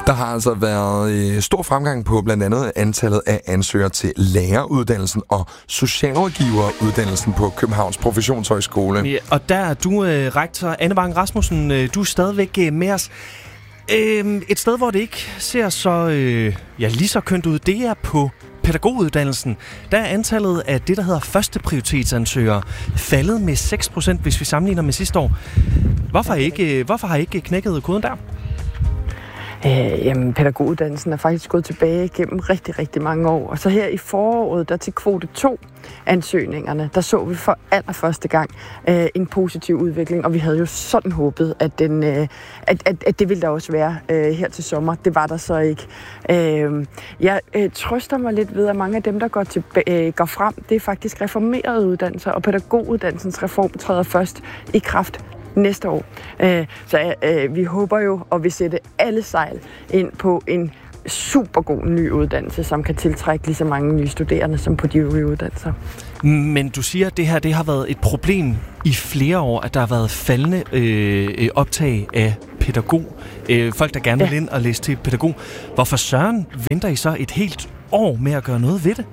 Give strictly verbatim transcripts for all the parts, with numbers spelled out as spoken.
Der har altså været øh, stor fremgang på blandt andet antallet af ansøgere til læreruddannelsen og socialrådgiveruddannelsen på Københavns Professionshøjskole. Ja, og der er du, øh, rektor Anne Vang Rasmussen, øh, du er stadigvæk øh, med os. Øh, et sted, hvor det ikke ser så øh, ja, lige så kønt ud, det er på pædagoguddannelsen. Der er antallet af det, der hedder første prioritetsansøgere, faldet med seks procent, hvis vi sammenligner med sidste år. Hvorfor, ikke, øh, hvorfor har I ikke knækket koden der? Øh, jamen, pædagoguddannelsen er faktisk gået tilbage gennem rigtig, rigtig mange år. Og så her i foråret, der til kvote to ansøgningerne, der så vi for allerførste gang øh, en positiv udvikling. Og vi havde jo sådan håbet, at, den, øh, at, at, at det ville der også være øh, her til sommer. Det var der så ikke. Øh, jeg øh, trøster mig lidt ved, at mange af dem, der går, til, øh, går frem, det er faktisk reformerede uddannelser. Og pædagoguddannelsens reform træder først i kraft næste år. Øh, så øh, vi håber jo og vil sætte alle sejl ind på en super god ny uddannelse, som kan tiltrække lige så mange nye studerende som på de øvrige uddannelser. Men du siger, at det her det har været et problem i flere år, at der har været faldende øh, optag af pædagog. Øh, folk, der gerne vil ja. ind og læse til pædagog. Hvorfor søren venter I så et helt år med at gøre noget ved det?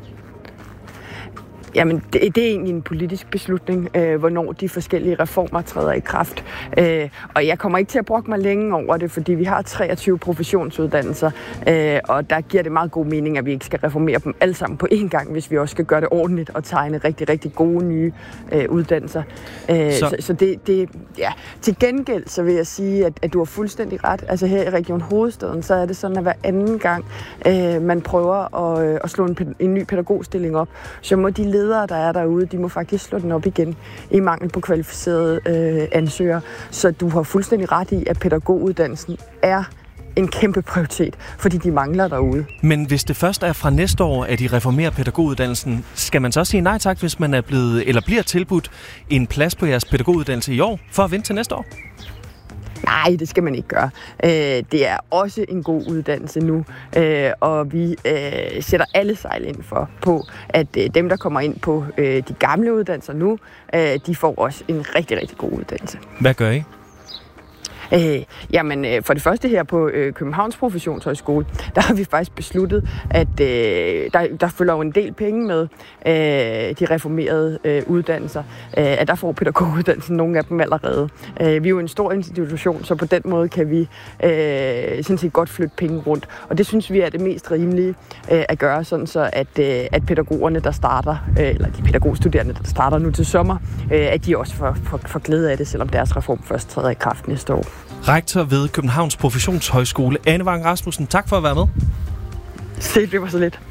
Jamen, det, det er egentlig en politisk beslutning, øh, hvornår de forskellige reformer træder i kraft. Øh, og jeg kommer ikke til at brokke mig længe over det, fordi vi har treogtyve professionsuddannelser, øh, og der giver det meget god mening, at vi ikke skal reformere dem alle sammen på én gang, hvis vi også skal gøre det ordentligt og tegne rigtig, rigtig gode nye øh, uddannelser. Øh, så så, så det, det, ja. Til gengæld så vil jeg sige, at, at du har fuldstændig ret. Altså her i Region Hovedstaden, så er det sådan, at hver anden gang øh, man prøver at, at slå en, en ny pædagogstilling op, så må de ledere, der er derude, de må faktisk slå den op igen i mangel på kvalificerede øh, ansøgere. Så du har fuldstændig ret i, at pædagoguddannelsen er en kæmpe prioritet, fordi de mangler derude. Men hvis det først er fra næste år, at de reformerer pædagoguddannelsen, skal man så sige nej tak, hvis man er blevet eller bliver tilbudt en plads på jeres pædagoguddannelse i år, for at vente til næste år? Nej, det skal man ikke gøre. Øh, det er også en god uddannelse nu, øh, og vi øh, sætter alle sejl ind for på, at øh, dem, der kommer ind på øh, de gamle uddannelser nu, øh, de får også en rigtig, rigtig god uddannelse. Hvad gør I? Øh, jamen, øh, for det første her på øh, Københavns Professionshøjskole, der har vi faktisk besluttet, at øh, der, der følger jo en del penge med øh, de reformerede øh, uddannelser, øh, at der får pædagoguddannelsen nogle af dem allerede. Øh, vi er jo en stor institution, så på den måde kan vi øh, sådan set godt flytte penge rundt. Og det synes vi er det mest rimelige øh, at gøre, sådan så at, øh, at pædagogerne, der starter, øh, eller de pædagogstuderende, der starter nu til sommer, øh, at de også får, får, får glæde af det, selvom deres reform først træder i kraft næste år. Rektor ved Københavns Professionshøjskole, Anne Vang Rasmussen. Tak for at være med. Se, det var så lidt.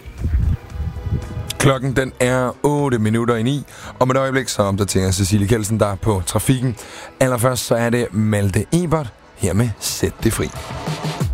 Klokken den er otte minutter i ni, og med et øjeblik så opdaterer Cecilie Kjeldsen der på trafikken. Allerførst så er det Malte Ebert her med Sæt det fri.